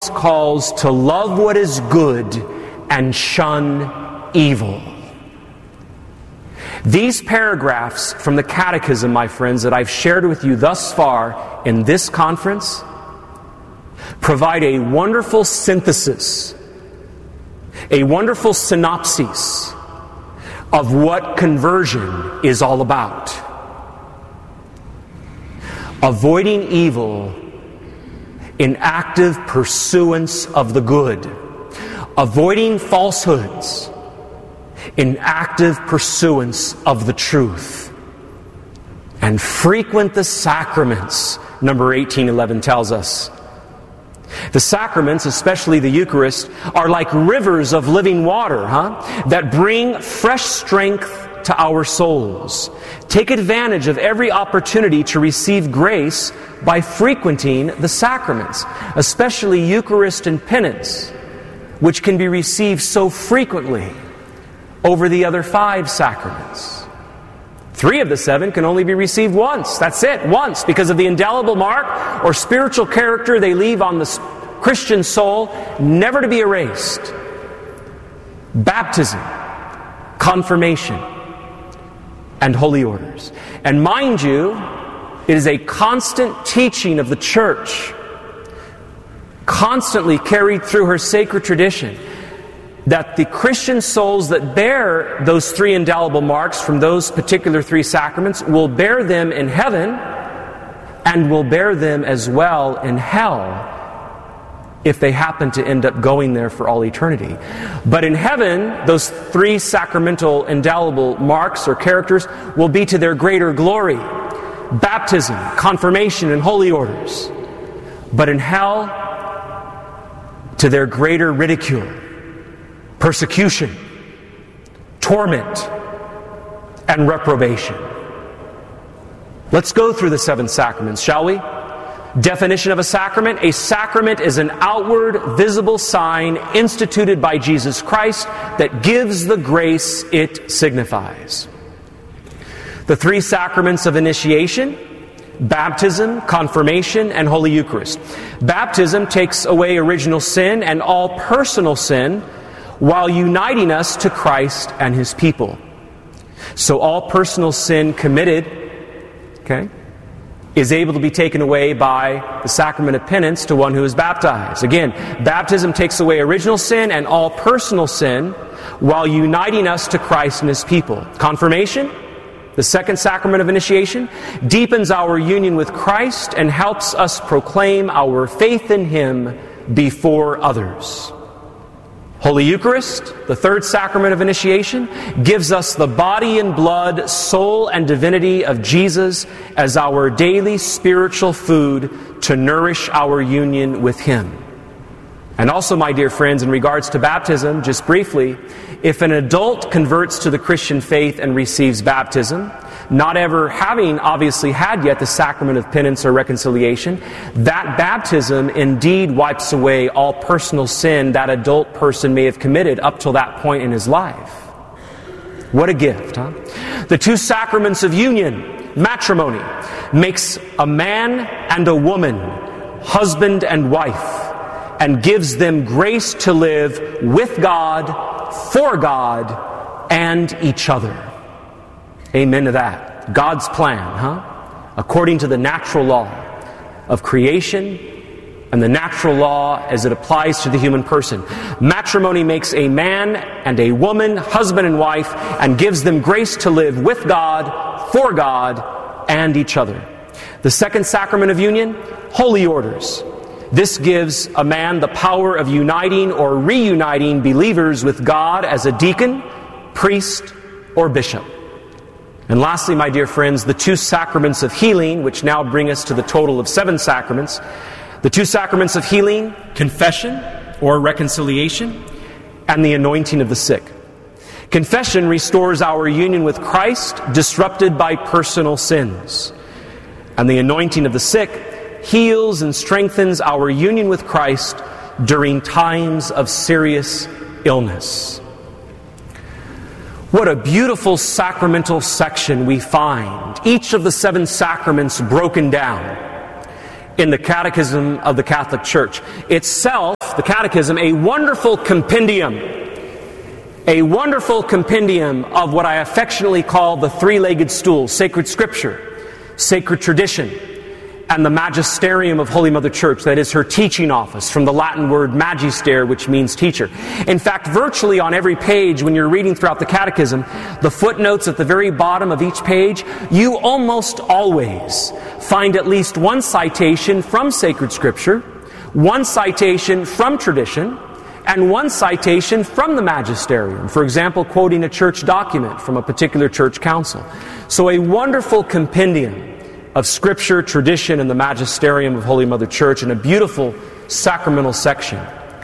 calls to love what is good and shun evil. These paragraphs from the Catechism, my friends, that I've shared with you thus far in this conference, provide a wonderful synthesis, a wonderful synopsis of what conversion is all about. Avoiding evil in active pursuance of the good. Avoiding falsehoods in active pursuance of the truth. And frequent the sacraments, number 1811 tells us. The sacraments, especially the Eucharist, are like rivers of living water, that bring fresh strength to our souls. Take advantage of every opportunity to receive grace by frequenting the sacraments, especially Eucharist and penance, which can be received so frequently over the other 5 sacraments. 3 of the 7 can only be received once. That's it, once, because of the indelible mark or spiritual character they leave on the Christian soul, never to be erased. Baptism, confirmation, and holy orders. And mind you, it is a constant teaching of the Church, constantly carried through her sacred tradition, that the Christian souls that bear those 3 indelible marks from those particular 3 sacraments will bear them in heaven and will bear them as well in hell if they happen to end up going there for all eternity. But in heaven, those 3 sacramental indelible marks or characters will be to their greater glory. Baptism, confirmation, and holy orders. But in hell, to their greater ridicule, persecution, torment, and reprobation. Let's go through the 7 sacraments, shall we? Definition of a sacrament. A sacrament is an outward, visible sign instituted by Jesus Christ that gives the grace it signifies. The 3 sacraments of initiation: baptism, confirmation, and Holy Eucharist. Baptism takes away original sin and all personal sin, while uniting us to Christ and His people. So all personal sin committed, is able to be taken away by the sacrament of penance to one who is baptized. Again, baptism takes away original sin and all personal sin, while uniting us to Christ and His people. Confirmation, the 2nd sacrament of initiation, deepens our union with Christ and helps us proclaim our faith in Him before others. Holy Eucharist, the 3rd sacrament of initiation, gives us the body and blood, soul and divinity of Jesus as our daily spiritual food to nourish our union with Him. And also, my dear friends, in regards to baptism, just briefly, if an adult converts to the Christian faith and receives baptism, not ever having obviously had yet the sacrament of penance or reconciliation, that baptism indeed wipes away all personal sin that adult person may have committed up till that point in his life. What a gift, huh? The 2 sacraments of union, matrimony, makes a man and a woman husband and wife, and gives them grace to live with God, for God, and each other. Amen to that. God's plan, according to the natural law of creation and the natural law as it applies to the human person. Matrimony makes a man and a woman husband and wife and gives them grace to live with God, for God, and each other. The 2nd sacrament of union, holy orders. This gives a man the power of uniting or reuniting believers with God as a deacon, priest, or bishop. And lastly, my dear friends, the 2 sacraments of healing, which now bring us to the total of 7 sacraments. The 2 sacraments of healing, confession or reconciliation, and the anointing of the sick. Confession restores our union with Christ, disrupted by personal sins. And the anointing of the sick heals and strengthens our union with Christ during times of serious illness. What a beautiful sacramental section we find. Each of the 7 sacraments broken down. in the Catechism of the Catholic Church. Itself, the Catechism, a wonderful compendium of what I affectionately call the three-legged stool: sacred Scripture, sacred tradition, and the magisterium of Holy Mother Church, that is her teaching office, from the Latin word magister, which means teacher. In fact, virtually on every page, when you're reading throughout the Catechism, the footnotes at the very bottom of each page, you almost always find at least one citation from sacred Scripture, one citation from tradition, and one citation from the magisterium. For example, quoting a church document from a particular church council. So a wonderful compendium of Scripture, tradition, and the magisterium of Holy Mother Church, in a beautiful sacramental section.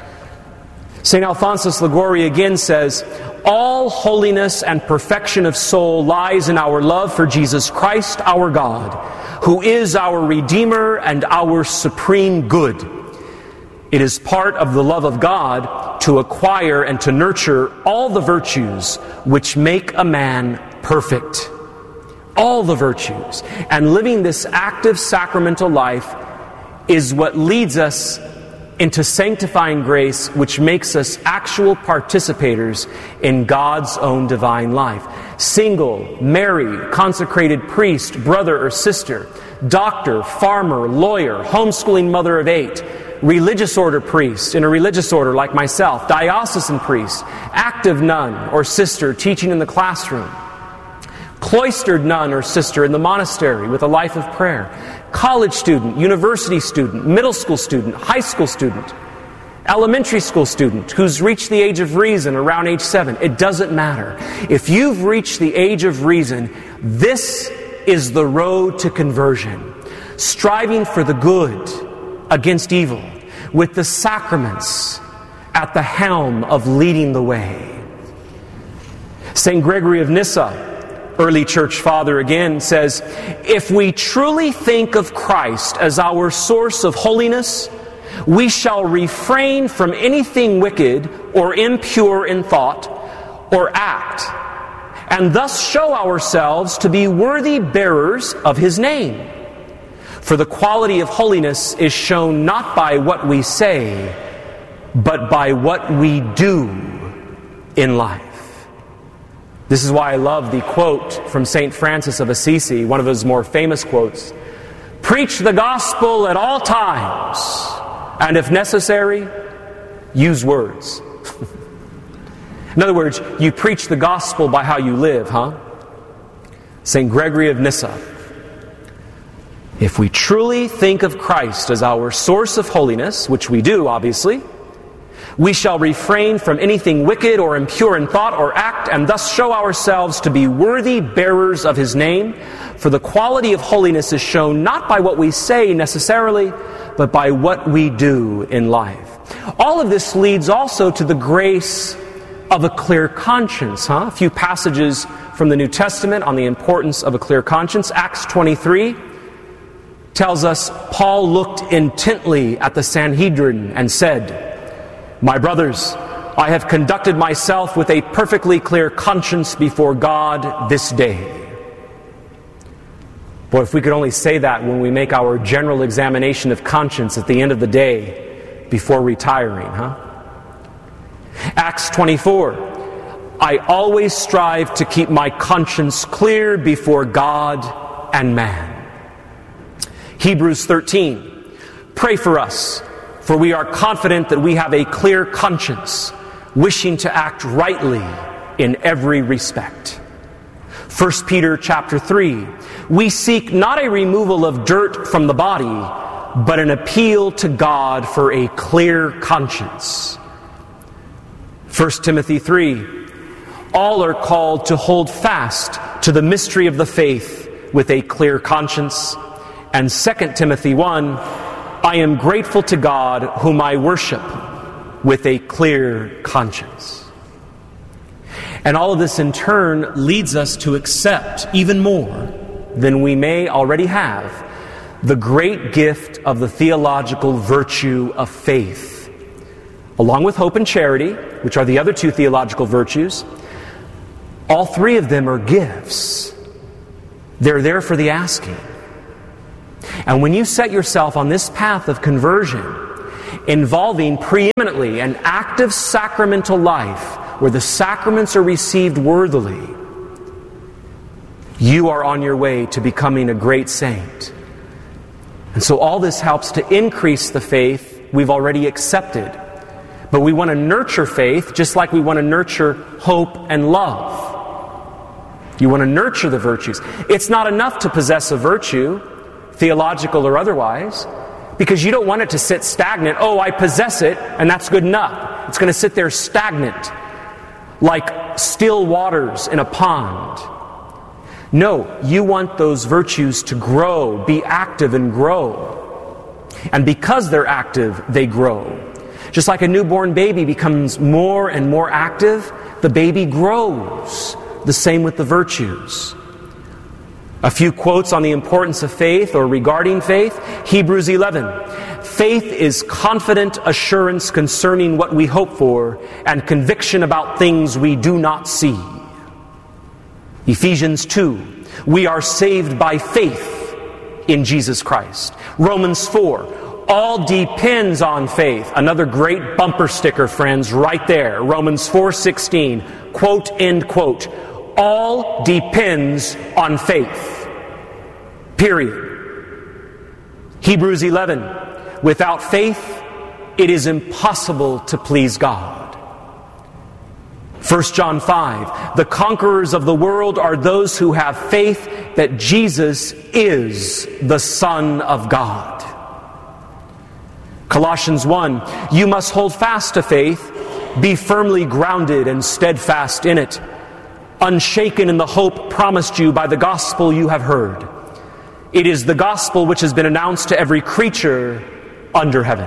St. Alphonsus Liguori again says, "All holiness and perfection of soul lies in our love for Jesus Christ, our God, who is our Redeemer and our supreme good. It is part of the love of God to acquire and to nurture all the virtues which make a man perfect." All the virtues. And living this active sacramental life is what leads us into sanctifying grace, which makes us actual participators in God's own divine life. Single, married, consecrated priest, brother or sister, doctor, farmer, lawyer, homeschooling mother of 8, religious order priest in a religious order like myself, diocesan priest, active nun or sister teaching in the classroom, cloistered nun or sister in the monastery with a life of prayer, college student, university student, middle school student, high school student, elementary school student who's reached the age of reason around age 7. It doesn't matter. If you've reached the age of reason, this is the road to conversion. Striving for the good against evil, with the sacraments at the helm of leading the way. St. Gregory of Nyssa, early church father, again says, "If we truly think of Christ as our source of holiness, we shall refrain from anything wicked or impure in thought or act, and thus show ourselves to be worthy bearers of His name. For the quality of holiness is shown not by what we say, but by what we do in life." This is why I love the quote from St. Francis of Assisi, one of his more famous quotes. "Preach the gospel at all times, and if necessary, use words." In other words, you preach the gospel by how you live, huh? St. Gregory of Nyssa. If we truly think of Christ as our source of holiness, which we do, obviously, we shall refrain from anything wicked or impure in thought or act, and thus show ourselves to be worthy bearers of His name. For the quality of holiness is shown not by what we say necessarily, but by what we do in life. All of this leads also to the grace of a clear conscience. A few passages from the New Testament on the importance of a clear conscience. Acts 23 tells us, Paul looked intently at the Sanhedrin and said, "My brothers, I have conducted myself with a perfectly clear conscience before God this day." Boy, if we could only say that when we make our general examination of conscience at the end of the day before retiring, huh? Acts 24, "I always strive to keep my conscience clear before God and man." Hebrews 13, "Pray for us, for we are confident that we have a clear conscience, wishing to act rightly in every respect." 1 Peter chapter 3, "We seek not a removal of dirt from the body, but an appeal to God for a clear conscience." 1 Timothy 3, "All are called to hold fast to the mystery of the faith with a clear conscience." And 2 Timothy 1, "I am grateful to God whom I worship with a clear conscience." And all of this in turn leads us to accept even more than we may already have the great gift of the theological virtue of faith. Along with hope and charity, which are the other two theological virtues, all three of them are gifts. They're there for the asking. And when you set yourself on this path of conversion, involving preeminently an active sacramental life where the sacraments are received worthily, you are on your way to becoming a great saint. And so all this helps to increase the faith we've already accepted. But we want to nurture faith just like we want to nurture hope and love. You want to nurture the virtues. It's not enough to possess a virtue, theological or otherwise, because you don't want it to sit stagnant. Oh, I possess it, and that's good enough. It's going to sit there stagnant, like still waters in a pond. No, you want those virtues to grow, be active and grow. And because they're active, they grow. Just like a newborn baby becomes more and more active, the baby grows. The same with the virtues. A few quotes on the importance of faith or regarding faith. Hebrews 11. Faith is confident assurance concerning what we hope for and conviction about things we do not see. Ephesians 2. We are saved by faith in Jesus Christ. Romans 4. All depends on faith. Another great bumper sticker, friends, right there. Romans 4:16. Quote, end quote. All depends on faith. Period. Hebrews 11. Without faith, it is impossible to please God. 1 John 5. The conquerors of the world are those who have faith that Jesus is the Son of God. Colossians 1. You must hold fast to faith, be firmly grounded and steadfast in it, unshaken in the hope promised you by the gospel you have heard. It is the gospel which has been announced to every creature under heaven.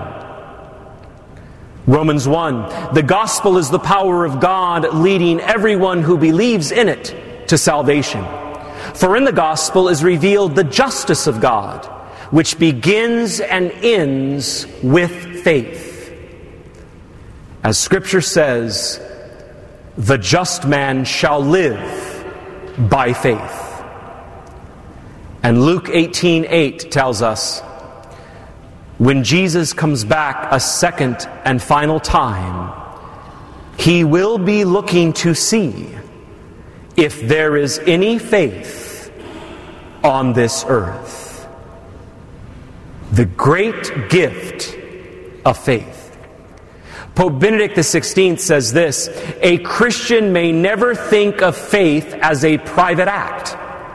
Romans 1. The gospel is the power of God leading everyone who believes in it to salvation. For in the gospel is revealed the justice of God, which begins and ends with faith. As Scripture says, the just man shall live by faith. And Luke 18:8 tells us, when Jesus comes back a second and final time, He will be looking to see if there is any faith on this earth. The great gift of faith. Pope Benedict XVI says this: a Christian may never think of faith as a private act.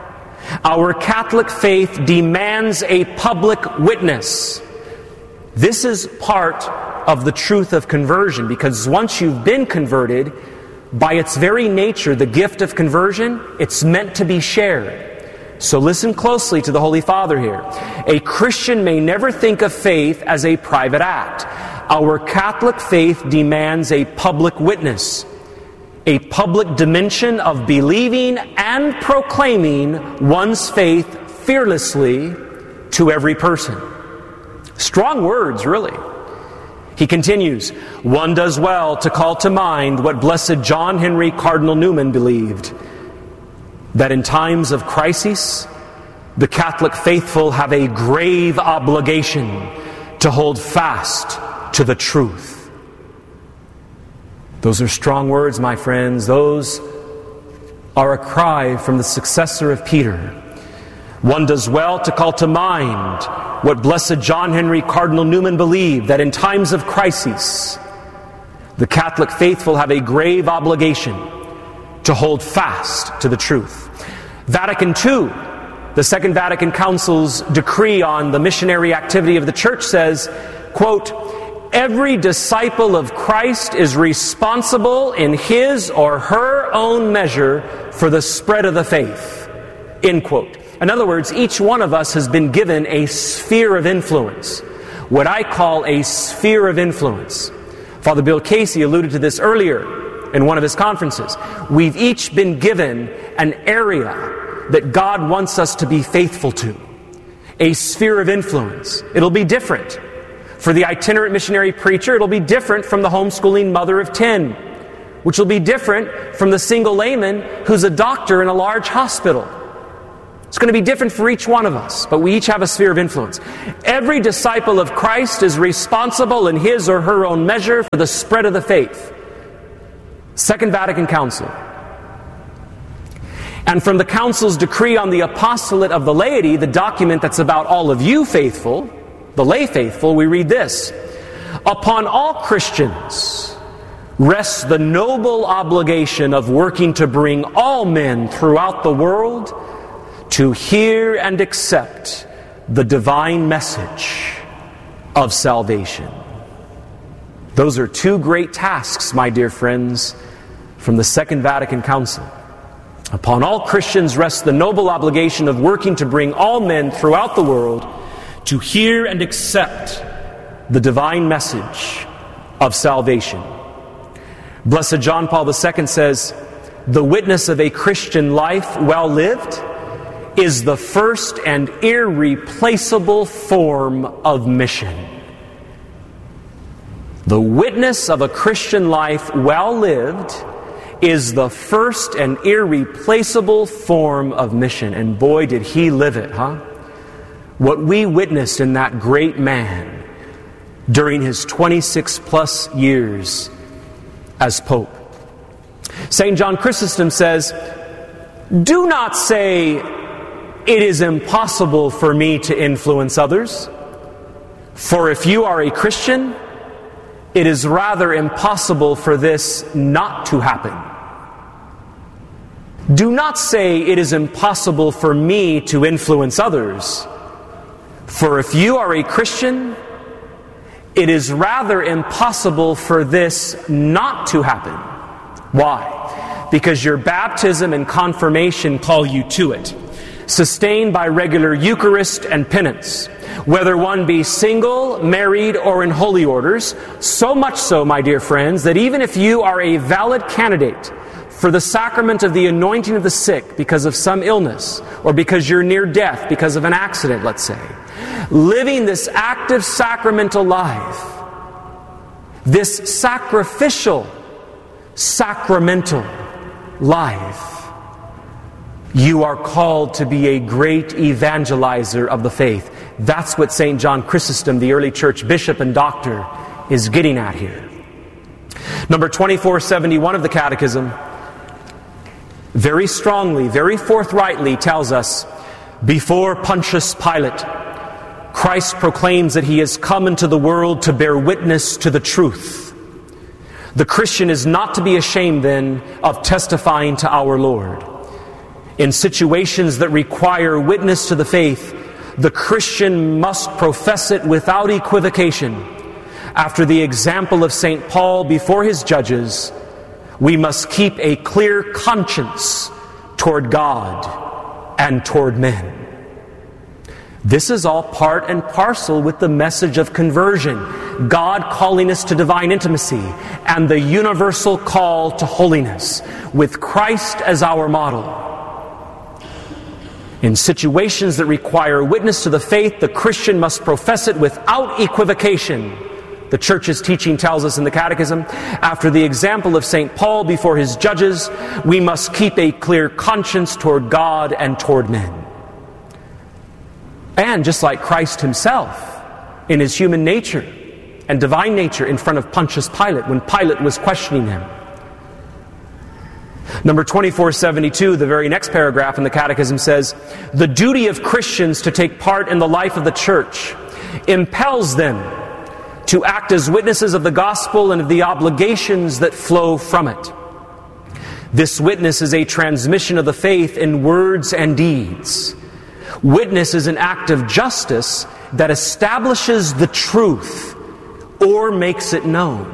Our Catholic faith demands a public witness. This is part of the truth of conversion, because once you've been converted, by its very nature, the gift of conversion, it's meant to be shared. So listen closely to the Holy Father here. A Christian may never think of faith as a private act. Our Catholic faith demands a public witness, a public dimension of believing and proclaiming one's faith fearlessly to every person. Strong words, really. He continues, one does well to call to mind what Blessed John Henry Cardinal Newman believed, that in times of crisis, the Catholic faithful have a grave obligation to hold fast to the truth. Those are strong words, my friends. Those are a cry from the successor of Peter. One does well to call to mind what Blessed John Henry Cardinal Newman believed, that in times of crisis, the Catholic faithful have a grave obligation to hold fast to the truth. Vatican II, the Second Vatican Council's decree on the missionary activity of the Church says, quote, every disciple of Christ is responsible in his or her own measure for the spread of the faith. End quote. In other words, each one of us has been given a sphere of influence, what I call a sphere of influence. Father Bill Casey alluded to this earlier in one of his conferences. We've each been given an area that God wants us to be faithful to, a sphere of influence. It'll be different. For the itinerant missionary preacher, it'll be different from the homeschooling mother of 10, which will be different from the single layman who's a doctor in a large hospital. It's going to be different for each one of us, but we each have a sphere of influence. Every disciple of Christ is responsible in his or her own measure for the spread of the faith. Second Vatican Council. And from the Council's decree on the apostolate of the laity, the document that's about all of you faithful, the lay faithful, we read this: upon all Christians rests the noble obligation of working to bring all men throughout the world to hear and accept the divine message of salvation. Those are two great tasks, my dear friends, from the Second Vatican Council. Upon all Christians rests the noble obligation of working to bring all men throughout the world to hear and accept the divine message of salvation. Blessed John Paul II says, "The witness of a Christian life well lived is the first and irreplaceable form of mission." The witness of a Christian life well lived is the first and irreplaceable form of mission. And boy, did he live it, huh? What we witnessed in that great man during his 26 plus years as Pope. St. John Chrysostom says, "Do not say, 'It is impossible for me to influence others,' for if you are a Christian, it is rather impossible for this not to happen. Do not say, 'It is impossible for me to influence others,' for if you are a Christian, it is rather impossible for this not to happen." Why? Because your baptism and confirmation call you to it, sustained by regular Eucharist and penance, whether one be single, married, or in holy orders, so much so, my dear friends, that even if you are a valid candidate for the sacrament of the anointing of the sick because of some illness, or because you're near death because of an accident, let's say, living this active sacramental life, this sacrificial, sacramental life, you are called to be a great evangelizer of the faith. That's what St. John Chrysostom, the early church bishop and doctor, is getting at here. Number 2471 of the Catechism very strongly, very forthrightly tells us, before Pontius Pilate, Christ proclaims that he has come into the world to bear witness to the truth. The Christian is not to be ashamed, then, of testifying to our Lord. In situations that require witness to the faith, the Christian must profess it without equivocation. After the example of St. Paul before his judges, we must keep a clear conscience toward God and toward men. This is all part and parcel with the message of conversion, God calling us to divine intimacy, and the universal call to holiness, with Christ as our model. In situations that require witness to the faith, the Christian must profess it without equivocation. The Church's teaching tells us in the Catechism, after the example of St. Paul before his judges, we must keep a clear conscience toward God and toward men. And just like Christ himself, in his human nature and divine nature in front of Pontius Pilate, when Pilate was questioning him. Number 2472, the very next paragraph in the Catechism says, "The duty of Christians to take part in the life of the Church impels them to act as witnesses of the gospel and of the obligations that flow from it. This witness is a transmission of the faith in words and deeds. Witness is an act of justice that establishes the truth or makes it known."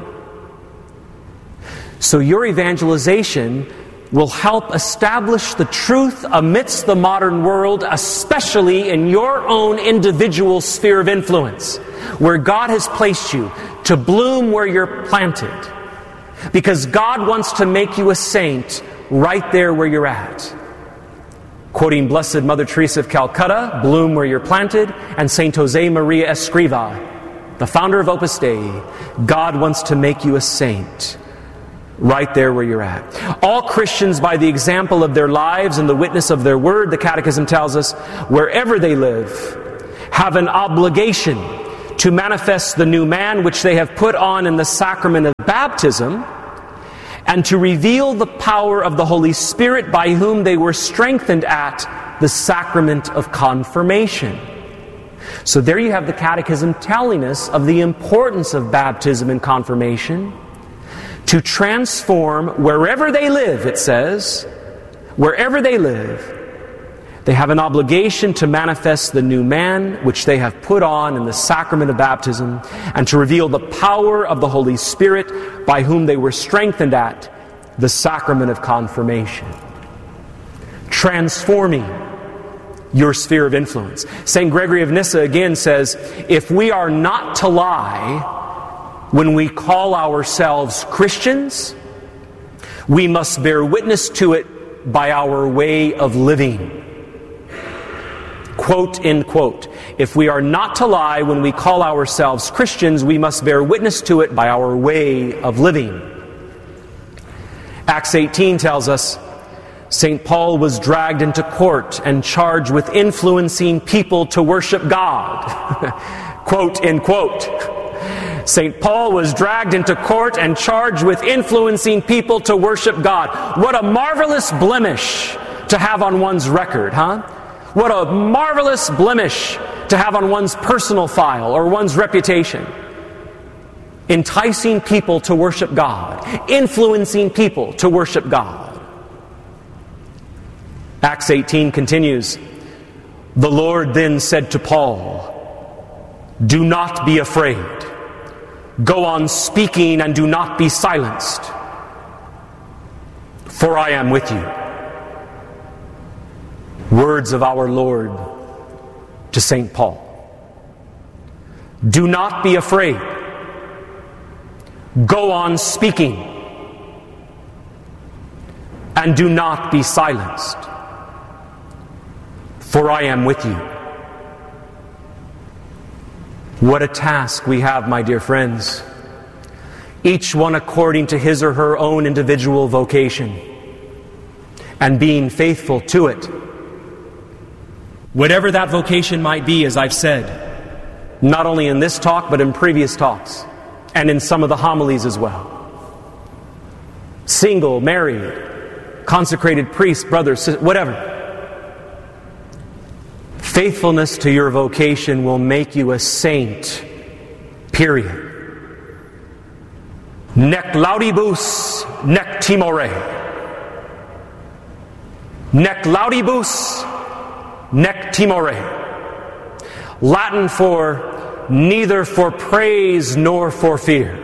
So your evangelization will help establish the truth amidst the modern world, especially in your own individual sphere of influence, where God has placed you to bloom where you're planted. Because God wants to make you a saint right there where you're at. Quoting Blessed Mother Teresa of Calcutta, "Bloom where you're planted," and Saint Jose Maria Escriva, the founder of Opus Dei, God wants to make you a saint Right there where you're at. All Christians, by the example of their lives and the witness of their word, the Catechism tells us, wherever they live, have an obligation to manifest the new man which they have put on in the sacrament of baptism, and to reveal the power of the Holy Spirit by whom they were strengthened at the sacrament of confirmation. So there you have the Catechism telling us of the importance of baptism and confirmation to transform wherever they live, it says, wherever they live, they have an obligation to manifest the new man which they have put on in the sacrament of baptism, and to reveal the power of the Holy Spirit by whom they were strengthened at the sacrament of confirmation. Transforming your sphere of influence. St. Gregory of Nyssa again says, if we are not to lie when we call ourselves Christians, we must bear witness to it by our way of living. Quote, end quote. If we are not to lie when we call ourselves Christians, we must bear witness to it by our way of living. Acts 18 tells us, St. Paul was dragged into court and charged with influencing people to worship God. Quote, end quote. St. Paul was dragged into court and charged with influencing people to worship God. What a marvelous blemish to have on one's record, huh? What a marvelous blemish to have on one's personal file or one's reputation. Enticing people to worship God. Influencing people to worship God. Acts 18 continues, the Lord then said to Paul, do not be afraid. Go on speaking and do not be silenced, for I am with you. Words of our Lord to St. Paul. Do not be afraid. Go on speaking and do not be silenced, for I am with you. What a task we have, my dear friends. Each one according to his or her own individual vocation, and being faithful to it. Whatever that vocation might be, as I've said, not only in this talk, but in previous talks, and in some of the homilies as well. Single, married, consecrated priest, brother, sister, whatever. Faithfulness to your vocation will make you a saint. Period. Nec laudibus, nec timore. Nec laudibus, nec timore. Latin for neither for praise nor for fear.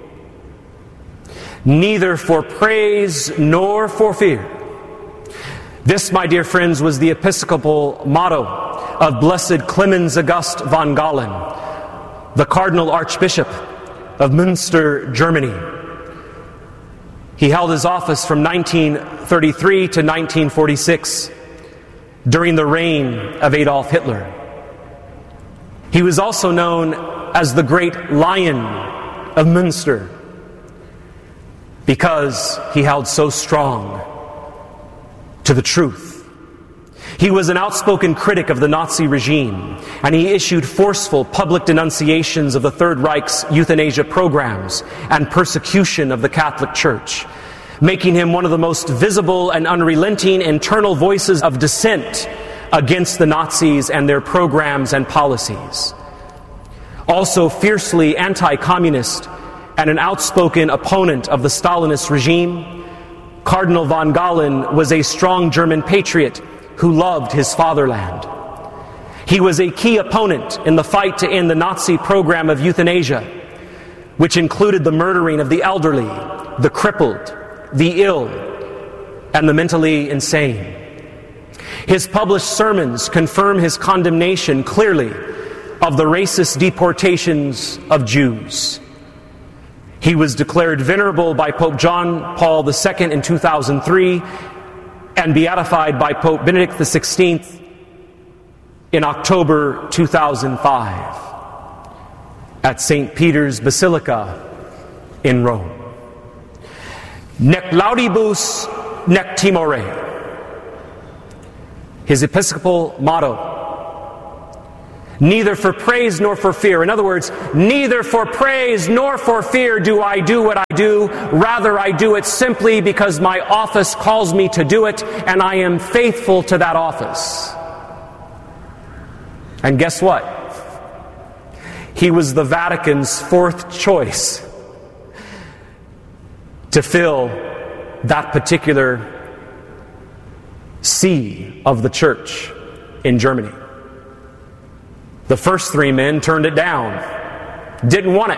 Neither for praise nor for fear. This, my dear friends, was the episcopal motto of Blessed Clemens August von Galen, the Cardinal Archbishop of Münster, Germany. He held his office from 1933 to 1946 during the reign of Adolf Hitler. He was also known as the Great Lion of Münster because he held so strong to the truth. He was an outspoken critic of the Nazi regime, and he issued forceful public denunciations of the Third Reich's euthanasia programs and persecution of the Catholic Church, making him one of the most visible and unrelenting internal voices of dissent against the Nazis and their programs and policies. Also fiercely anti-communist and an outspoken opponent of the Stalinist regime, Cardinal von Galen was a strong German patriot who loved his fatherland. He was a key opponent in the fight to end the Nazi program of euthanasia, which included the murdering of the elderly, the crippled, the ill, and the mentally insane. His published sermons confirm his condemnation clearly of the racist deportations of Jews. He was declared venerable by Pope John Paul II in 2003 and beatified by Pope Benedict XVI in October 2005 at St. Peter's Basilica in Rome. Nec laudibus, nec timore. His Episcopal motto. Neither for praise nor for fear. In other words, neither for praise nor for fear do I do what I do. Rather, I do it simply because my office calls me to do it, and I am faithful to that office. And guess what? He was the Vatican's fourth choice to fill that particular see of the church in Germany. The first three men turned it down, didn't want it.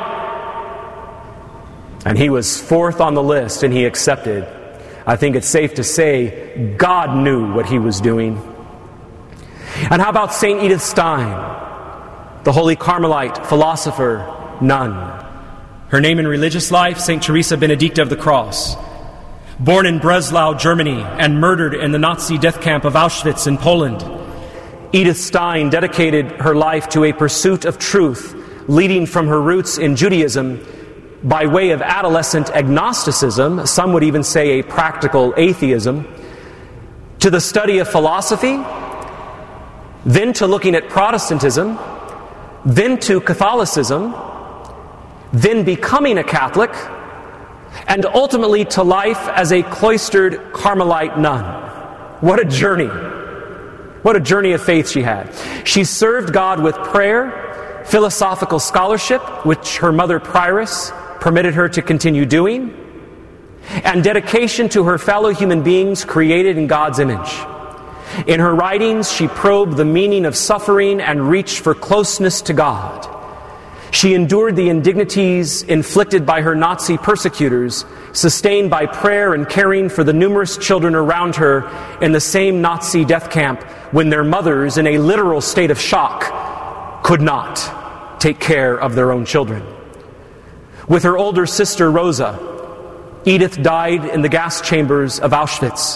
And he was fourth on the list, and he accepted. I think it's safe to say God knew what he was doing. And how about St. Edith Stein, the holy Carmelite philosopher nun? Her name in religious life, St. Teresa Benedicta of the Cross. Born in Breslau, Germany, and murdered in the Nazi death camp of Auschwitz in Poland. Edith Stein dedicated her life to a pursuit of truth, leading from her roots in Judaism by way of adolescent agnosticism, some would even say a practical atheism, to the study of philosophy, then to looking at Protestantism, then to Catholicism, then becoming a Catholic, and ultimately to life as a cloistered Carmelite nun. What a journey! What a journey of faith she had. She served God with prayer, philosophical scholarship, which her mother Prioress permitted her to continue doing, and dedication to her fellow human beings created in God's image. In her writings, she probed the meaning of suffering and reached for closeness to God. She endured the indignities inflicted by her Nazi persecutors, sustained by prayer and caring for the numerous children around her in the same Nazi death camp when their mothers, in a literal state of shock, could not take care of their own children. With her older sister Rosa, Edith died in the gas chambers of Auschwitz.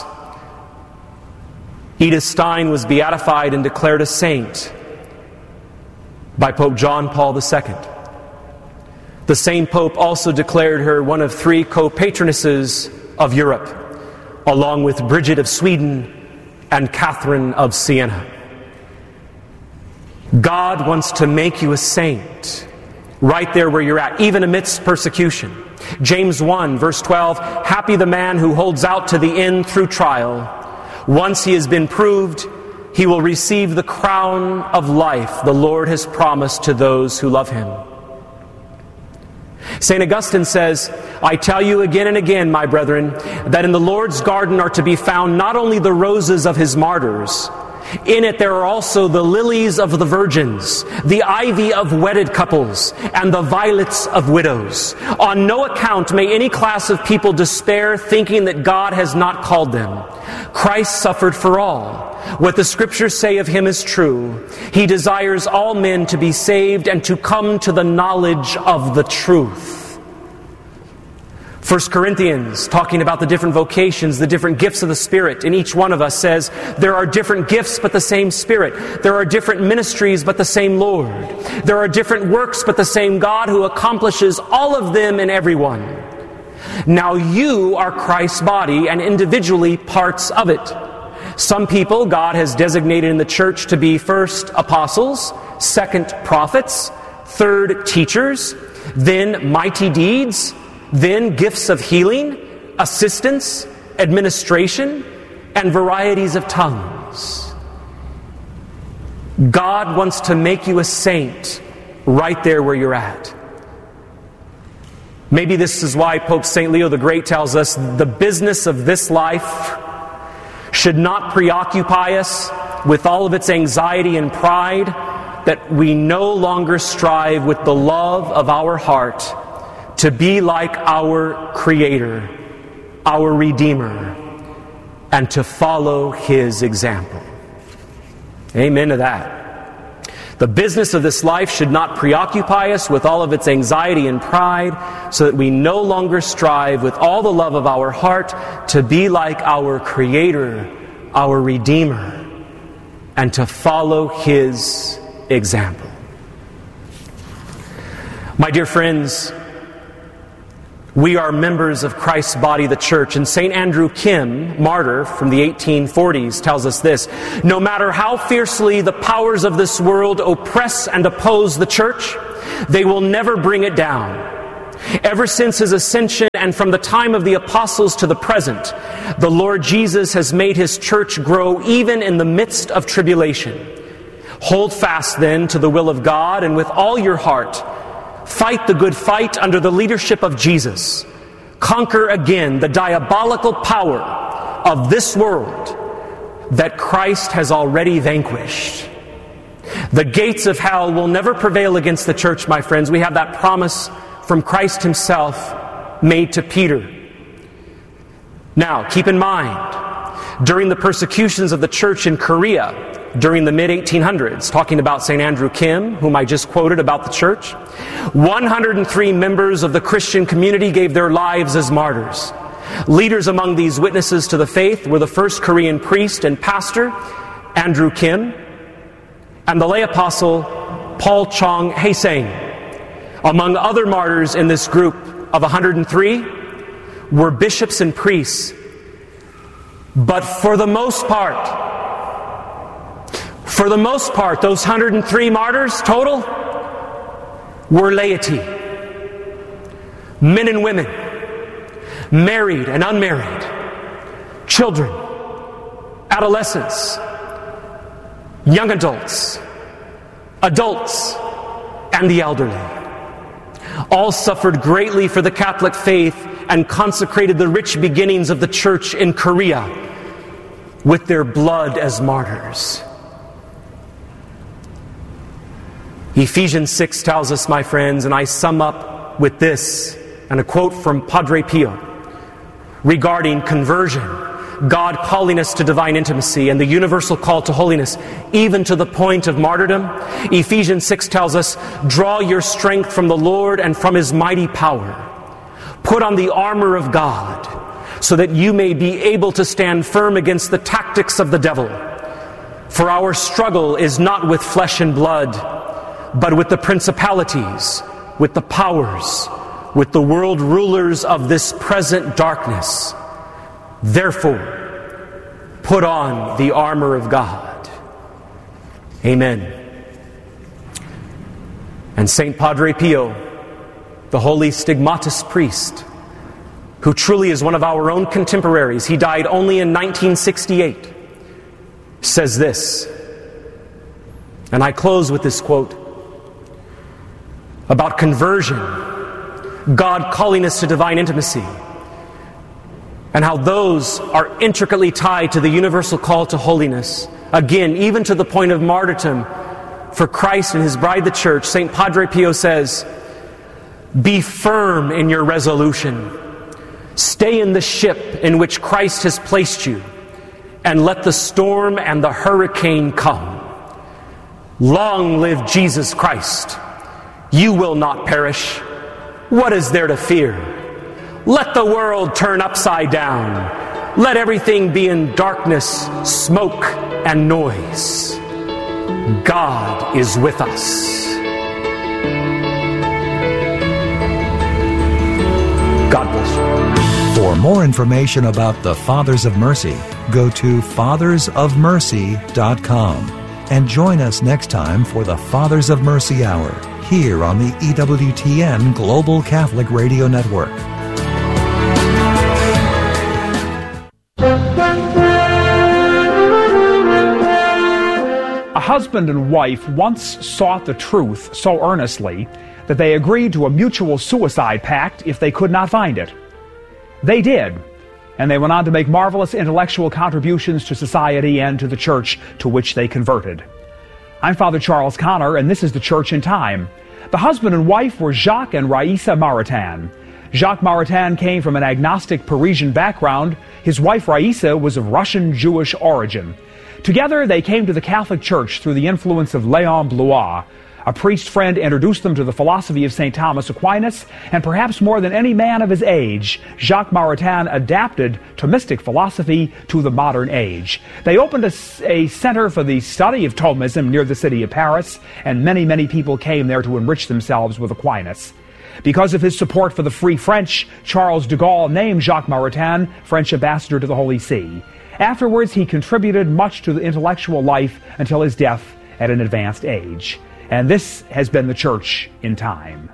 Edith Stein was beatified and declared a saint by Pope John Paul II. The same Pope also declared her one of three co-patronesses of Europe, along with Bridget of Sweden and Catherine of Siena. God wants to make you a saint right there where you're at, even amidst persecution. James 1, verse 12, happy the man who holds out to the end through trial. Once he has been proved, he will receive the crown of life the Lord has promised to those who love him. St. Augustine says, I tell you again and again, my brethren, that in the Lord's garden are to be found not only the roses of his martyrs, in it there are also the lilies of the virgins, the ivy of wedded couples, and the violets of widows. On no account may any class of people despair, thinking that God has not called them. Christ suffered for all. What the Scriptures say of him is true. He desires all men to be saved and to come to the knowledge of the truth. 1 Corinthians, talking about the different vocations, the different gifts of the Spirit in each one of us, says there are different gifts but the same Spirit. There are different ministries but the same Lord. There are different works but the same God who accomplishes all of them in everyone. Now you are Christ's body and individually parts of it. Some people God has designated in the church to be first apostles, second prophets, third teachers, then mighty deeds, then gifts of healing, assistance, administration, and varieties of tongues. God wants to make you a saint right there where you're at. Maybe this is why Pope St. Leo the Great tells us the business of this life should not preoccupy us with all of its anxiety and pride, that we no longer strive with the love of our heart to be like our Creator, our Redeemer, and to follow His example. Amen to that. The business of this life should not preoccupy us with all of its anxiety and pride, so that we no longer strive with all the love of our heart to be like our Creator, our Redeemer, and to follow His example. My dear friends, We are members of Christ's body, the church. And St. Andrew Kim, martyr from the 1840s, tells us this: no matter how fiercely the powers of this world oppress and oppose the church, they will never bring it down. Ever since his ascension and from the time of the apostles to the present, the Lord Jesus has made his church grow even in the midst of tribulation. Hold fast then to the will of God, and with all your heart, fight the good fight under the leadership of Jesus. Conquer again the diabolical power of this world that Christ has already vanquished. The gates of hell will never prevail against the church, my friends. We have that promise from Christ himself made to Peter. Now, keep in mind, during the persecutions of the church in Korea, during the mid-1800s, talking about St. Andrew Kim, whom I just quoted about the church, 103 members of the Christian community gave their lives as martyrs. Leaders among these witnesses to the faith were the first Korean priest and pastor, Andrew Kim, and the lay apostle, Paul Chong Haesang. Among other martyrs in this group of 103 were bishops and priests. But for the most part, those 103 martyrs total were laity. Men and women, married and unmarried, children, adolescents, young adults, and the elderly. All suffered greatly for the Catholic faith and consecrated the rich beginnings of the church in Korea with their blood as martyrs. Ephesians 6 tells us, my friends, and I sum up with this, and a quote from Padre Pio regarding conversion, God calling us to divine intimacy and the universal call to holiness, even to the point of martyrdom. Ephesians 6 tells us, draw your strength from the Lord and from his mighty power. Put on the armor of God so that you may be able to stand firm against the tactics of the devil. For our struggle is not with flesh and blood, but with the principalities, with the powers, with the world rulers of this present darkness. Therefore, put on the armor of God. Amen. And St. Padre Pio, the holy stigmatist priest, who truly is one of our own contemporaries, he died only in 1968, says this, and I close with this quote, about conversion, God calling us to divine intimacy, and how those are intricately tied to the universal call to holiness. Again, even to the point of martyrdom for Christ and his bride, the church. St. Padre Pio says, be firm in your resolution. Stay in the ship in which Christ has placed you, and let the storm and the hurricane come. Long live Jesus Christ. You will not perish. What is there to fear? Let the world turn upside down. Let everything be in darkness, smoke, and noise. God is with us. God bless you. For more information about the Fathers of Mercy, go to fathersofmercy.com and join us next time for the Fathers of Mercy Hour here on the EWTN Global Catholic Radio Network. A husband and wife once sought the truth so earnestly that they agreed to a mutual suicide pact if they could not find it. They did, and they went on to make marvelous intellectual contributions to society and to the church to which they converted. I'm Father Charles Connor, and this is The Church in Time. The husband and wife were Jacques and Raïssa Maritain. Jacques Maritain came from an agnostic Parisian background. His wife Raïssa was of Russian Jewish origin. Together, they came to the Catholic Church through the influence of Léon Blois. A priest friend introduced them to the philosophy of St. Thomas Aquinas, and perhaps more than any man of his age, Jacques Maritain adapted Thomistic philosophy to the modern age. They opened a center for the study of Thomism near the city of Paris, and many people came there to enrich themselves with Aquinas. Because of his support for the Free French, Charles de Gaulle named Jacques Maritain French ambassador to the Holy See. Afterwards, he contributed much to the intellectual life until his death at an advanced age. And this has been the Church in time.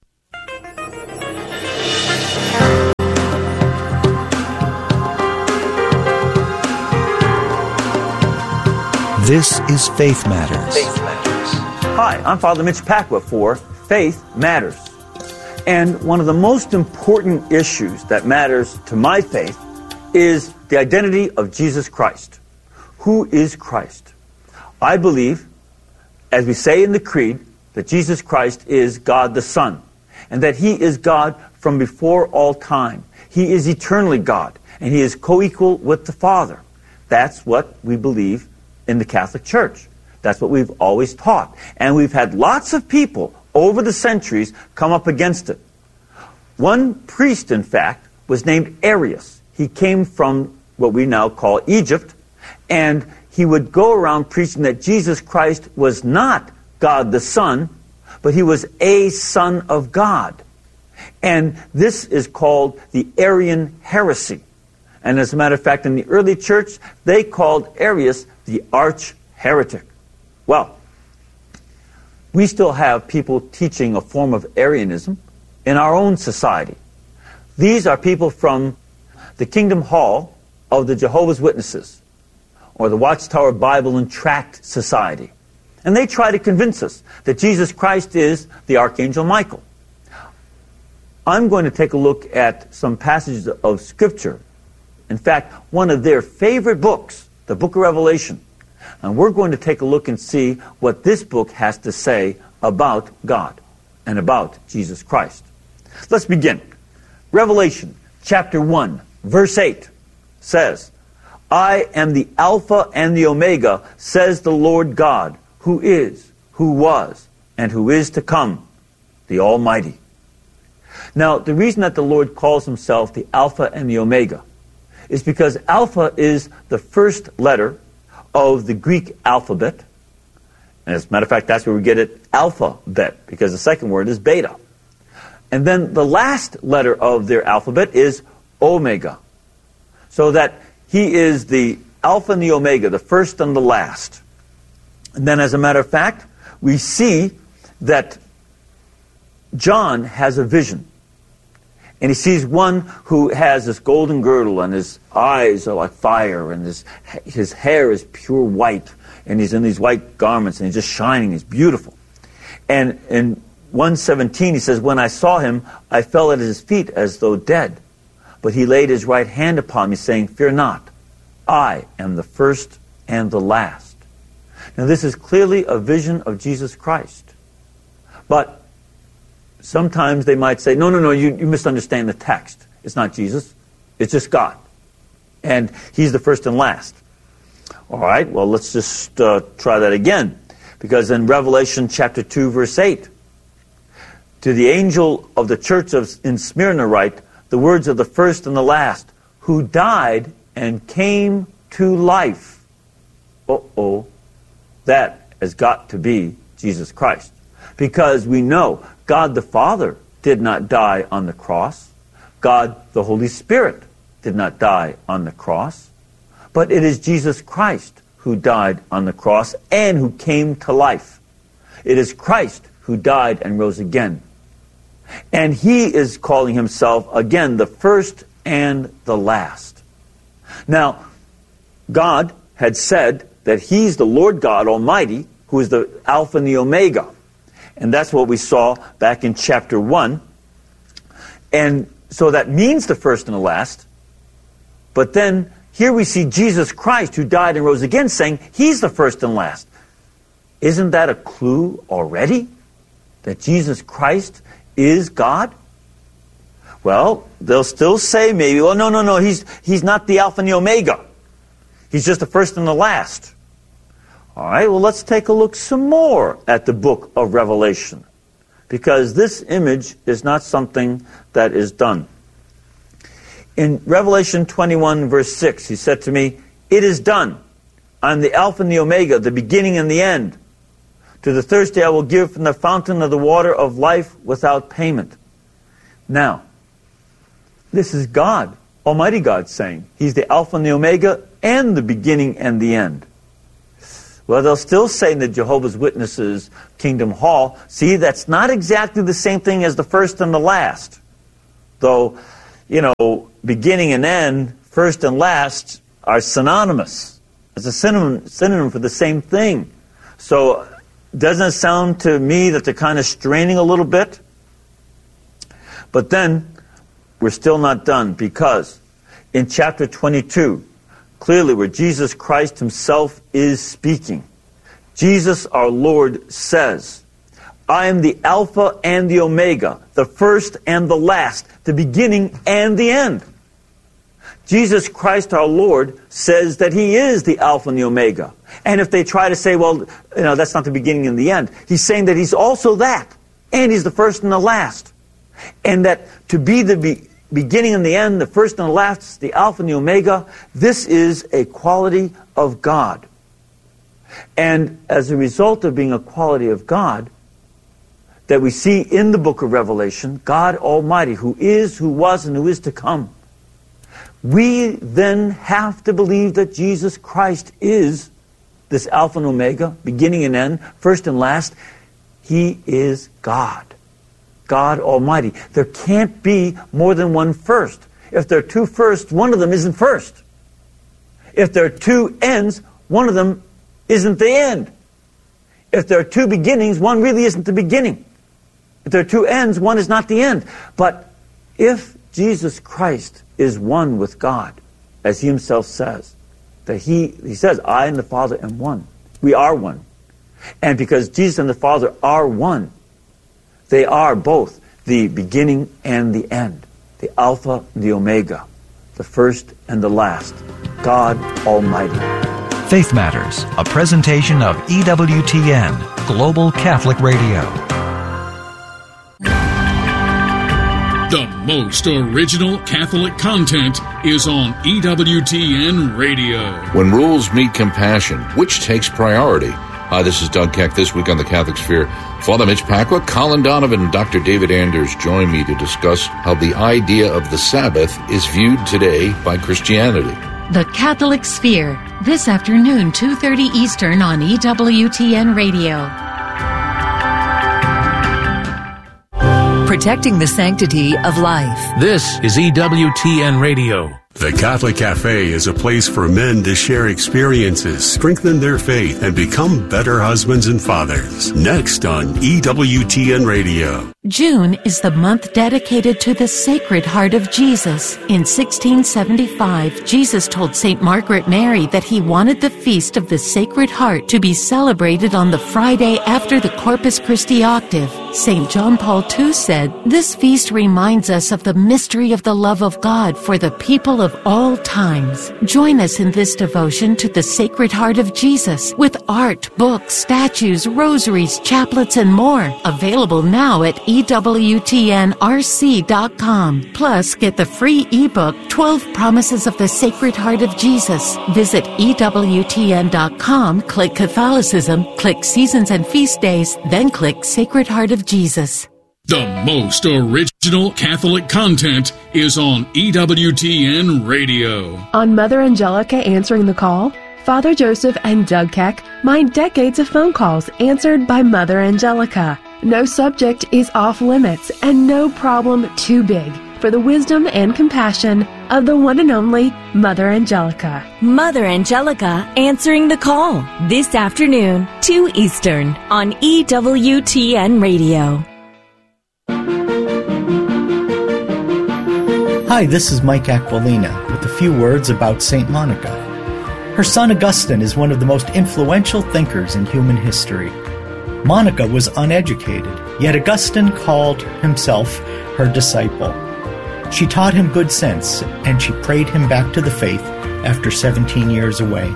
This is Faith Matters. Faith Matters. Hi, I'm Father Mitch Pacwa for Faith Matters. And one of the most important issues that matters to my faith is the identity of Jesus Christ. Who is Christ? I believe, as we say in the Creed, that Jesus Christ is God the Son, and that He is God from before all time. He is eternally God, and He is co-equal with the Father. That's what we believe in the Catholic Church. That's what we've always taught. And we've had lots of people over the centuries come up against it. One priest, in fact, was named Arius. He came from what we now call Egypt, and he would go around preaching that Jesus Christ was not God the Son, but He was a Son of God. And this is called the Arian heresy. And as a matter of fact, in the early church, they called Arius the arch heretic. Well, we still have people teaching a form of Arianism in our own society. These are people from the Kingdom Hall of the Jehovah's Witnesses, or the Watchtower Bible and Tract Society. And they try to convince us that Jesus Christ is the Archangel Michael. I'm going to take a look at some passages of Scripture. In fact, one of their favorite books, the Book of Revelation. And we're going to take a look and see what this book has to say about God and about Jesus Christ. Let's begin. Revelation chapter 1, verse 8 says, I am the Alpha and the Omega, says the Lord God, who is, who was, and who is to come, the Almighty. Now, the reason that the Lord calls Himself the Alpha and the Omega is because Alpha is the first letter of the Greek alphabet. And as a matter of fact, that's where we get it, alphabet, because the second word is beta. And then the last letter of their alphabet is Omega. So that He is the Alpha and the Omega, the first and the last. And then as a matter of fact, we see that John has a vision. And he sees one who has this golden girdle, and his eyes are like fire, and his hair is pure white, and he's in these white garments, and he's just shining, he's beautiful. And in 1:17 he says, when I saw Him, I fell at His feet as though dead. But He laid His right hand upon me, saying, fear not, I am the first and the last. Now this is clearly a vision of Jesus Christ. But sometimes they might say, no, you misunderstand the text. It's not Jesus. It's just God. And He's the first and last. All right, well, let's just try that again. Because in Revelation chapter 2, verse 8, to the angel of the church in Smyrna write, the words of the first and the last, who died and came to life. That has got to be Jesus Christ. Because we know God the Father did not die on the cross. God the Holy Spirit did not die on the cross. But it is Jesus Christ who died on the cross and who came to life. It is Christ who died and rose again. And He is calling Himself, again, the first and the last. Now, God had said that He's the Lord God Almighty, who is the Alpha and the Omega. And that's what we saw back in chapter 1. And so that means the first and the last. But then here we see Jesus Christ, who died and rose again, saying He's the first and last. Isn't that a clue already? That Jesus Christ is God? Well, they'll still say maybe, well, no, He's not the Alpha and the Omega. He's just the first and the last. All right, well, let's take a look some more at the book of Revelation, because this image is not something that is done. In Revelation 21, verse 6, He said to me, it is done. I'm the Alpha and the Omega, the beginning and the end. To the thirsty I will give from the fountain of the water of life without payment. Now, this is God, Almighty God, saying He's the Alpha and the Omega and the beginning and the end. Well, they'll still say in the Jehovah's Witnesses Kingdom Hall, see, that's not exactly the same thing as the first and the last. Though, beginning and end, first and last, are synonymous. It's a synonym for the same thing. So, doesn't it sound to me that they're kind of straining a little bit? But then, we're still not done, because in chapter 22, clearly where Jesus Christ Himself is speaking, Jesus our Lord says, I am the Alpha and the Omega, the first and the last, the beginning and the end. Jesus Christ our Lord says that He is the Alpha and the Omega. And if they try to say, well, that's not the beginning and the end, He's saying that He's also that. And He's the first and the last. And that to be the beginning and the end, the first and the last, the Alpha and the Omega, this is a quality of God. And as a result of being a quality of God, that we see in the book of Revelation, God Almighty, who is, who was, and who is to come, we then have to believe that Jesus Christ is this Alpha and Omega, beginning and end, first and last. He is God. God Almighty. There can't be more than one first. If there are two firsts, one of them isn't first. If there are two ends, one of them isn't the end. If there are two beginnings, one really isn't the beginning. If there are two ends, one is not the end. But if Jesus Christ is one with God, as He Himself says, that He says, I and the Father am one. We are one. And because Jesus and the Father are one, they are both the beginning and the end, the Alpha and the Omega, the first and the last, God Almighty. Faith Matters, a presentation of EWTN, Global Catholic Radio. The most original Catholic content is on EWTN Radio. When rules meet compassion, which takes priority? Hi, this is Doug Keck. This week on the Catholic Sphere, Father Mitch Pacwa, Colin Donovan, and Dr. David Anders join me to discuss how the idea of the Sabbath is viewed today by Christianity. The Catholic Sphere, this afternoon, 2:30 Eastern on EWTN Radio. Protecting the sanctity of life. This is EWTN Radio. The Catholic Cafe is a place for men to share experiences, strengthen their faith, and become better husbands and fathers. Next on EWTN Radio. June is the month dedicated to the Sacred Heart of Jesus. In 1675, Jesus told St. Margaret Mary that He wanted the Feast of the Sacred Heart to be celebrated on the Friday after the Corpus Christi octave. St. John Paul II said, this feast reminds us of the mystery of the love of God for the people of all times. Join us in this devotion to the Sacred Heart of Jesus with art, books, statues, rosaries, chaplets, and more. Available now at EWTNRC.com. Plus, get the free ebook, 12 Promises of the Sacred Heart of Jesus. Visit EWTN.com, click Catholicism, click Seasons and Feast Days, then click Sacred Heart of Jesus. The most original Catholic content is on EWTN Radio. On Mother Angelica Answering the Call, Father Joseph and Doug Keck mind decades of phone calls answered by Mother Angelica. No subject is off limits and no problem too big for the wisdom and compassion of the one and only Mother Angelica. Mother Angelica Answering the Call, this afternoon, 2 Eastern, on EWTN Radio. Hi, this is Mike Aquilina with a few words about St. Monica. Her son Augustine is one of the most influential thinkers in human history. Monica was uneducated, yet Augustine called himself her disciple. She taught him good sense, and she prayed him back to the faith after 17 years away.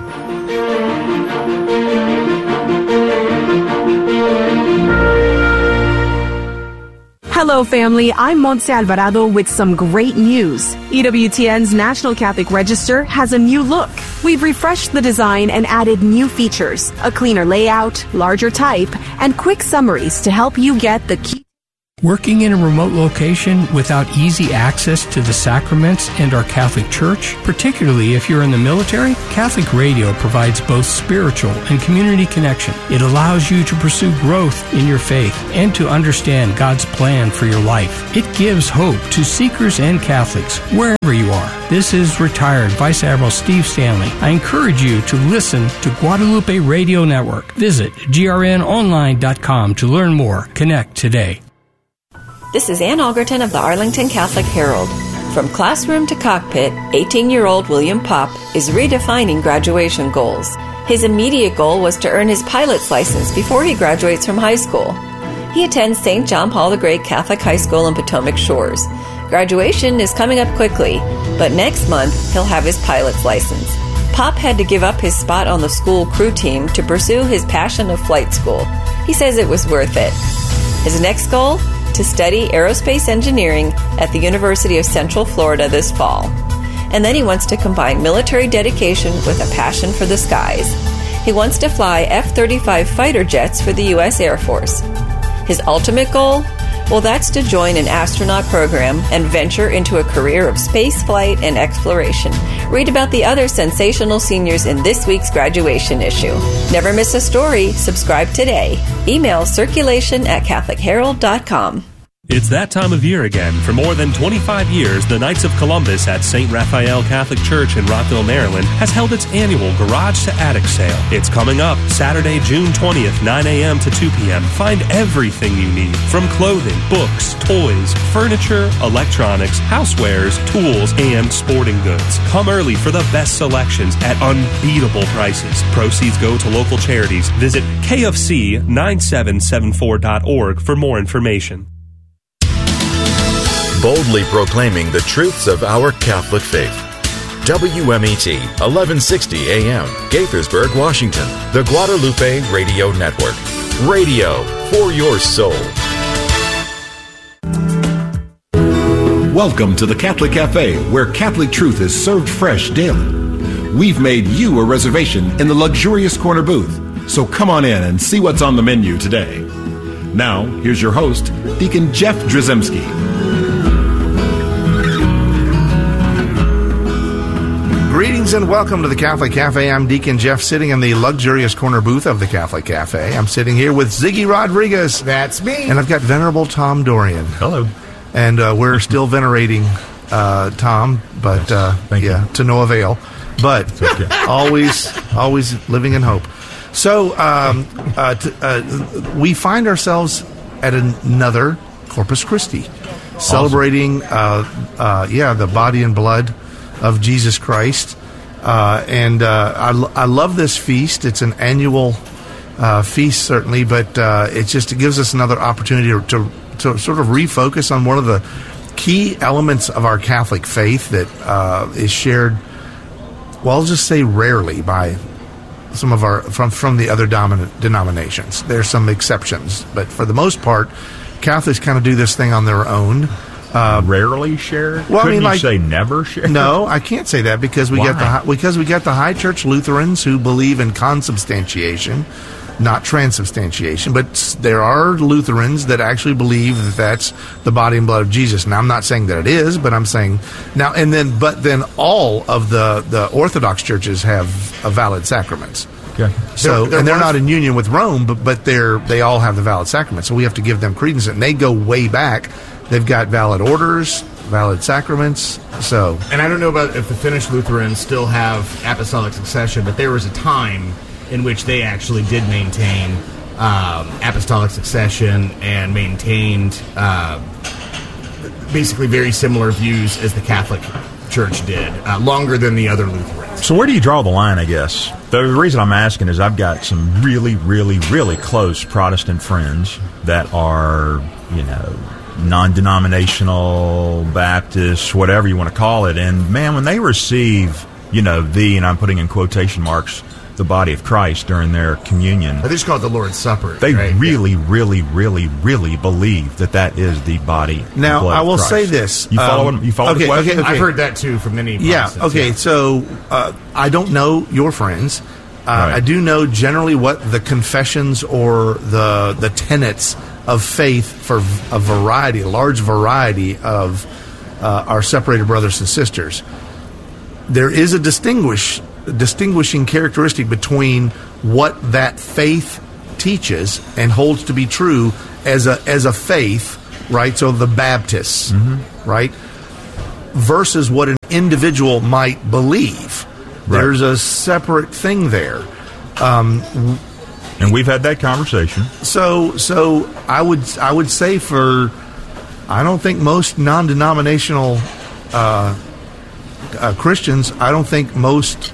Hello, family. I'm Montse Alvarado with some great news. EWTN's National Catholic Register has a new look. We've refreshed the design and added new features, a cleaner layout, larger type, and quick summaries to help you get the key Working in a remote location without easy access to the sacraments and our Catholic Church, particularly if you're in the military, Catholic Radio provides both spiritual and community connection. It allows you to pursue growth in your faith and to understand God's plan for your life. It gives hope to seekers and Catholics wherever you are. This is retired Vice Admiral Steve Stanley. I encourage you to listen to Guadalupe Radio Network. Visit grnonline.com to learn more. Connect today. This is Ann Algerton of the Arlington Catholic Herald. From classroom to cockpit, 18-year-old William Popp is redefining graduation goals. His immediate goal was to earn his pilot's license before he graduates from high school. He attends St. John Paul the Great Catholic High School in Potomac Shores. Graduation is coming up quickly, but next month he'll have his pilot's license. Popp had to give up his spot on the school crew team to pursue his passion of flight school. He says it was worth it. His next goal? To study aerospace engineering at the University of Central Florida this fall. And then he wants to combine military dedication with a passion for the skies. He wants to fly F-35 fighter jets for the U.S. Air Force. His ultimate goal? Well, that's to join an astronaut program and venture into a career of space flight and exploration. Read about the other sensational seniors in this week's graduation issue. Never miss a story. Subscribe today. Email circulation@CatholicHerald.com. It's that time of year again. For more than 25 years, the Knights of Columbus at St. Raphael Catholic Church in Rockville, Maryland, has held its annual Garage to Attic sale. It's coming up Saturday, June 20th, 9 a.m. to 2 p.m. Find everything you need, from clothing, books, toys, furniture, electronics, housewares, tools, and sporting goods. Come early for the best selections at unbeatable prices. Proceeds go to local charities. Visit kfc9774.org for more information. Boldly proclaiming the truths of our Catholic faith. WMET, 1160 AM, Gaithersburg, Washington. The Guadalupe Radio Network. Radio for your soul. Welcome to the Catholic Cafe, where Catholic truth is served fresh daily. We've made you a reservation in the luxurious corner booth, so come on in and see what's on the menu today. Now, here's your host, Deacon Jeff Drzymski. Greetings and welcome to the Catholic Cafe. I'm Deacon Jeff, sitting in the luxurious corner booth of the Catholic Cafe. I'm sitting here with Ziggy Rodriguez. That's me. And I've got Venerable Tom Dorian. Hello. And we're still venerating Tom, but to no avail. But always living in hope. So we find ourselves at another Corpus Christi, celebrating the body and blood of Jesus Christ. I love this feast. It's an annual feast, certainly, but it gives us another opportunity to sort of refocus on one of the key elements of our Catholic faith that is shared, well, I'll just say rarely, by some of our from the other dominant denominations. There's some exceptions, but for the most part, Catholics kind of do this thing on their own. Rarely share? Well, Couldn't you say never share? No, I can't say that because we got the High Church Lutherans who believe in consubstantiation, not transubstantiation. But there are Lutherans that actually believe that that's the body and blood of Jesus. Now, I'm not saying that it is, but I'm saying now and then. But then all of the Orthodox churches have valid sacraments. Okay. So they're not in union with Rome, but they all have the valid sacraments. So we have to give them credence, and they go way back. They've got valid orders, valid sacraments. So, and I don't know about if the Finnish Lutherans still have apostolic succession, but there was a time in which they actually did maintain apostolic succession and maintained basically very similar views as the Catholic Church did, longer than the other Lutherans. So where do you draw the line, I guess? The reason I'm asking is I've got some really, really, really close Protestant friends that are, non-denominational, Baptists, whatever you want to call it. And, man, when they receive, and I'm putting in quotation marks, the body of Christ during their communion. They just call it the Lord's Supper. They really, really, really, really believe that is the body. Now, blood I will of Christ. say this. You follow the question? Okay. I've heard that, too, from many Protestants. Yeah, okay. So I don't know your friends. Right. I do know generally what the confessions or the tenets of faith for a large variety of our separated brothers and sisters. There is a distinguishing characteristic between what that faith teaches and holds to be true as a faith, right? So the Baptists, right? Versus what an individual might believe. Right. There's a separate thing there. And we've had that conversation. So I would say I don't think most non-denominational Christians, I don't think most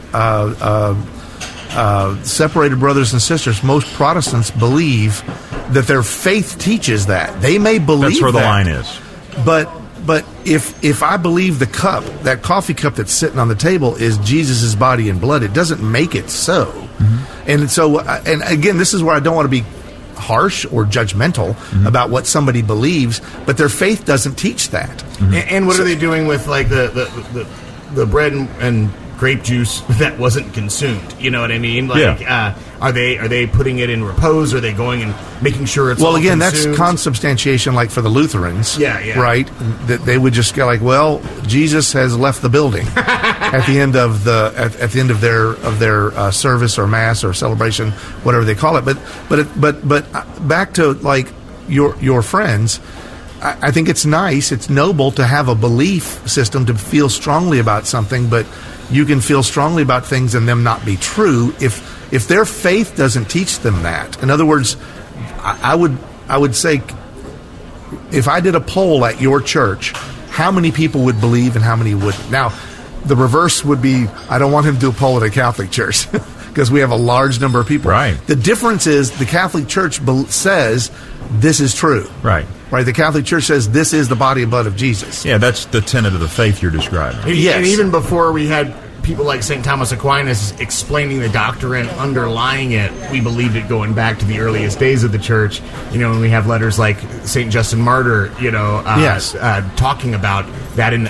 separated brothers and sisters, most Protestants believe that their faith teaches that. They may believe that's where the line is. But if I believe the cup, that coffee cup that's sitting on the table is Jesus' body and blood, it doesn't make it so. And so, and again, this is where I don't want to be harsh or judgmental about what somebody believes, but their faith doesn't teach that. And what are they doing with like the bread and grape juice that wasn't consumed? You know what I mean? Like, are they putting it in repose? Are they going and making sure it's all again, consumed? That's consubstantiation, like for the Lutherans, right? That they would just go like, well, Jesus has left the building at the end of their service or mass or celebration, whatever they call it. But back to like your friends. I think it's nice, it's noble to have a belief system, to feel strongly about something, but you can feel strongly about things and them not be true if their faith doesn't teach them that. In other words, I would say, if I did a poll at your church, how many people would believe and how many wouldn't? Now, the reverse would be, I don't want him to do a poll at a Catholic church because we have a large number of people. Right. The difference is the Catholic Church says this is true. Right. Right, the Catholic Church says this is the body and blood of Jesus. Yeah, that's the tenet of the faith you're describing. Yes. And even before we had people like St. Thomas Aquinas explaining the doctrine underlying it, we believed it going back to the earliest days of the church. You know, when we have letters like St. Justin Martyr, talking about that. And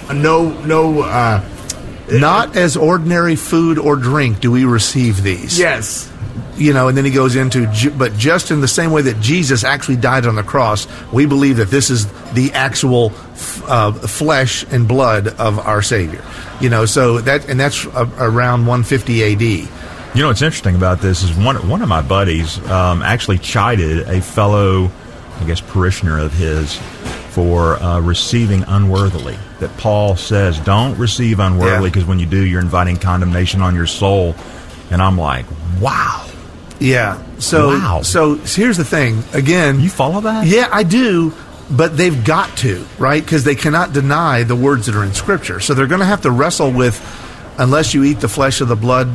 not as ordinary food or drink do we receive these. Yes. You know, and then he goes into, but just in the same way that Jesus actually died on the cross, we believe that this is the actual flesh and blood of our Savior. You know, so that's around 150 A.D. You know, what's interesting about this is one of my buddies actually chided a fellow, I guess, parishioner of his for receiving unworthily. That Paul says, don't receive unworthily, because when you do, you're inviting condemnation on your soul. And I'm like, wow. Yeah. So here's the thing. Again, you follow that? Yeah, I do. But they've got to, right? Because they cannot deny the words that are in Scripture. So they're going to have to wrestle with, unless you eat the flesh of the blood,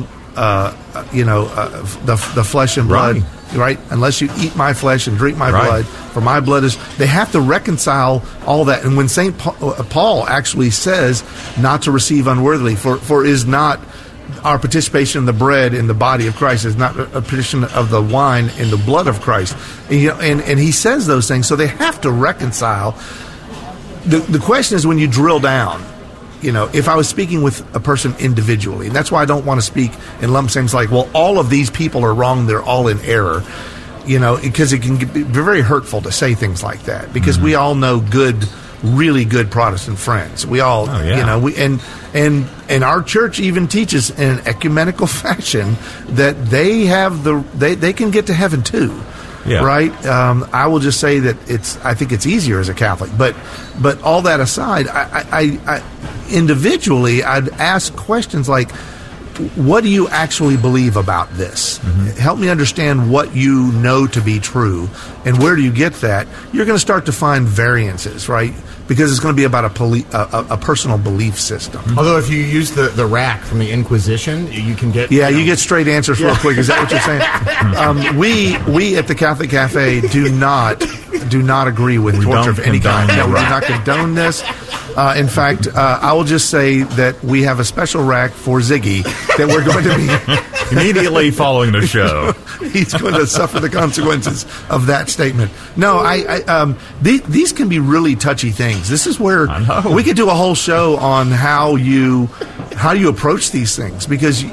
the flesh and blood, right? Unless you eat my flesh and drink my blood, for my blood is. They have to reconcile all that. And when St. Paul actually says not to receive unworthily, for is not our participation in the bread in the body of Christ, is not a participation of the wine in the blood of Christ. And he says those things, so they have to reconcile. The question is, when you drill down, you know, if I was speaking with a person individually, and that's why I don't want to speak in lump sums like, well, all of these people are wrong, they're all in error, you know, because it can be very hurtful to say things like that, because we all know really good Protestant friends. We all, you know, and our church even teaches in an ecumenical fashion that they have they can get to heaven too. Yeah. Right. I will just say that I think it's easier as a Catholic, but all that aside, I individually, I'd ask questions like, what do you actually believe about this? Help me understand what you know to be true, and where do you get that? You're going to start to find variances, right? Because it's going to be about a personal belief system. Although if you use the rack from the Inquisition, you can get... Yeah, you get straight answers real quick. Is that what you're saying? We at the Catholic Cafe do not agree with torture of any kind. No, we do not condone this. In fact, I will just say that we have a special rack for Ziggy that we're going to be... Immediately following the show. He's going to suffer the consequences of that statement. No, these can be really touchy things. This is where we could do a whole show on how you approach these things, because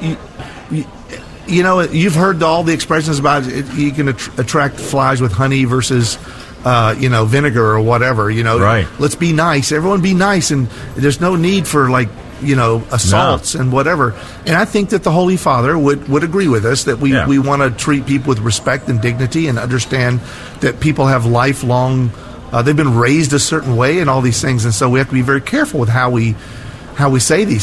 you know, you've heard all the expressions about it. You can attract flies with honey versus vinegar or whatever. Right. Let's be nice. Everyone be nice, and there's no need for assaults and whatever. And I think that the Holy Father would agree with us that we want to treat people with respect and dignity and understand that people have lifelong, they've been raised a certain way and all these things. And so we have to be very careful with how we say these